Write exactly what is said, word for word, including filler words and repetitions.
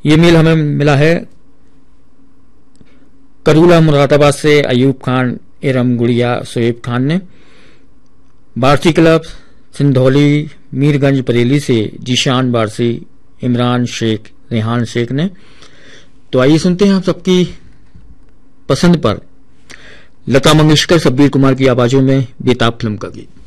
ये मेल हमें मिला है करूला मुरादाबाद से अयूब खान एरम गुड़िया शोएब खान ने। बारसी क्लब सिंधौली मीरगंज बरेली से जीशान बारसी, इमरान शेख, रेहान शेख ने। तो आइए सुनते हैं आप सबकी पसंद पर लता मंगेशकर, शब्बीर कुमार की आवाजों में बेताब फिल्म का गीत।